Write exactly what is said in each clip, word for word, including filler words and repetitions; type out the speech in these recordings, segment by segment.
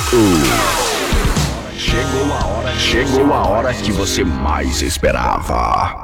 Chegou a hora, chegou a hora que você mais esperava.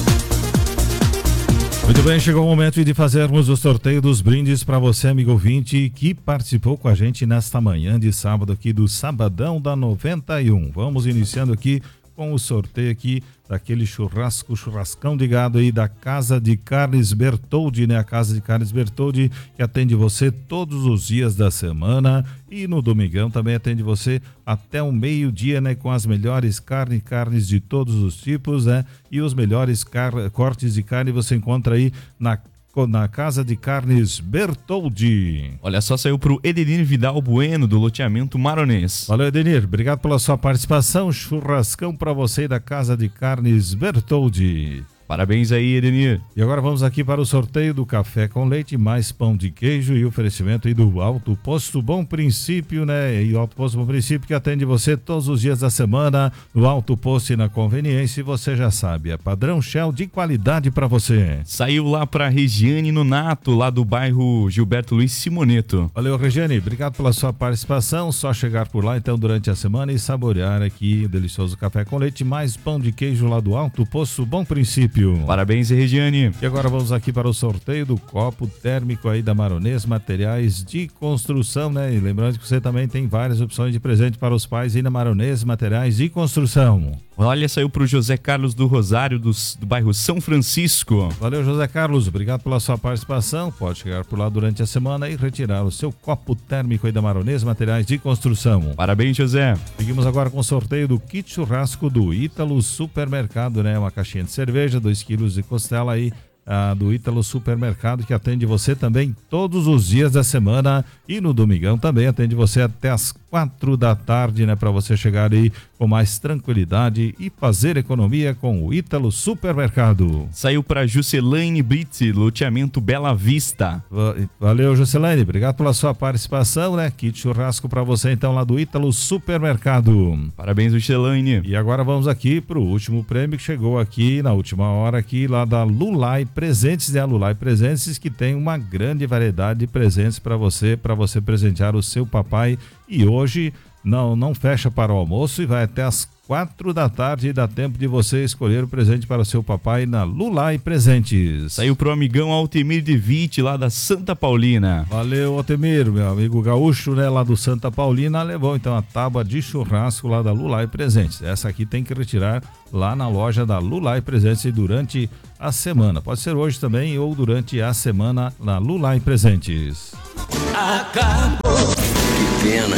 Muito bem, chegou o momento de fazermos o sorteio dos brindes para você, amigo ouvinte, que participou com a gente nesta manhã de sábado aqui do Sabadão da noventa e um. Vamos iniciando aqui com o sorteio aqui daquele churrasco, churrascão de gado aí da Casa de Carnes Bertoldi, né? A Casa de Carnes Bertoldi que atende você todos os dias da semana e no domingão também atende você até o meio-dia, né? Com as melhores carnes, carnes de todos os tipos, né? E os melhores car- cortes de carne você encontra aí na na Casa de Carnes Bertoldi. Olha só, saiu pro Edenir Vidal Bueno, do loteamento Maronês. Valeu, Edenir. Obrigado pela sua participação. Churrascão para você da Casa de Carnes Bertoldi. Parabéns aí, Edenir. E agora vamos aqui para o sorteio do café com leite, mais pão de queijo e oferecimento aí do Alto Posto Bom Princípio, né? E o Alto Posto Bom Princípio que atende você todos os dias da semana no Alto Posto e na conveniência. E você já sabe, é padrão Shell de qualidade para você. Saiu lá para Regiane Nonato, lá do bairro Gilberto Luiz Simoneto. Valeu, Regiane. Obrigado pela sua participação. Só chegar por lá então durante a semana e saborear aqui o delicioso café com leite, mais pão de queijo lá do Alto Posto Bom Princípio. Parabéns, Regiane. E agora vamos aqui para o sorteio do copo térmico aí da Maronês Materiais de Construção, né? E lembrando que você também tem várias opções de presente para os pais aí na Maronês Materiais de Construção. Olha, saiu pro José Carlos do Rosário, do, do bairro São Francisco. Valeu, José Carlos. Obrigado pela sua participação. Pode chegar por lá durante a semana e retirar o seu copo térmico aí da Maronês Materiais de Construção. Parabéns, José. Seguimos agora com o sorteio do kit churrasco do Ítalo Supermercado, né? Uma caixinha de cerveja, dois quilos de costela aí. Ah, do Ítalo Supermercado, que atende você também todos os dias da semana e no domingão também atende você até as quatro da tarde, né? Para você chegar aí com mais tranquilidade e fazer economia com o Ítalo Supermercado. Saiu para Juscelane Britt, loteamento Bela Vista. Valeu, Juscelane, obrigado pela sua participação, né? Kit churrasco para você então lá do Ítalo Supermercado. Parabéns, Juscelane. E agora vamos aqui pro último prêmio que chegou aqui na última hora aqui lá da Lulai Presentes, né? A Lulai Presentes que tem uma grande variedade de presentes para você, para você presentear o seu papai. E hoje não, não fecha para o almoço e vai até as quatro da tarde e dá tempo de você escolher o presente para o seu papai na Lulai Presentes. Saiu pro amigão Altemir de Vitte, lá da Santa Paulina. Valeu, Altemir, meu amigo gaúcho, né, lá do Santa Paulina, levou então a tábua de churrasco lá da Lulai Presentes. Essa aqui tem que retirar lá na loja da Lulai Presentes durante a semana. Pode ser hoje também ou durante a semana na Lulai Presentes. Acabou. Que pena.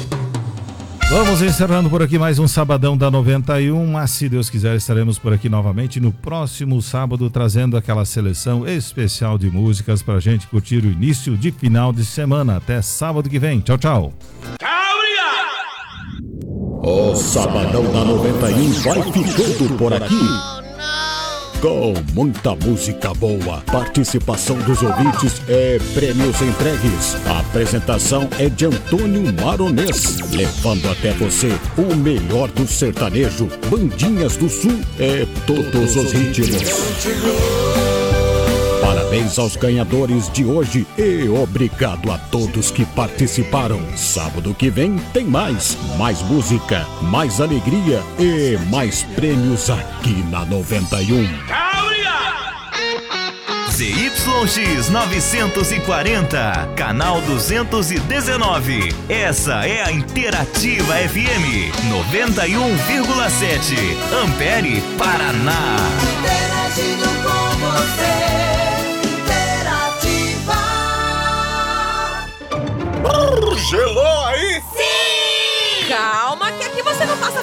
Vamos encerrando por aqui mais um Sabadão da noventa e um, mas se Deus quiser estaremos por aqui novamente no próximo sábado trazendo aquela seleção especial de músicas pra gente curtir o início de final de semana. Até sábado que vem. Tchau, tchau. O Sabadão da noventa e um vai ficando por aqui. Com muita música boa, participação dos ouvintes e prêmios entregues. A apresentação é de Antônio Maronês, levando até você o melhor do sertanejo, bandinhas do sul e todos os ritmos. Parabéns aos ganhadores de hoje e obrigado a todos que participaram. Sábado que vem tem mais, mais música, mais alegria e mais prêmios aqui na noventa e um. Z Y X novecentos e quarenta, canal duzentos e dezenove. Essa é a Interativa F M noventa e um vírgula sete, Ampere, Paraná. Interagindo com você, Interativa. Gelou aí? Sim! Calma que aqui você não passa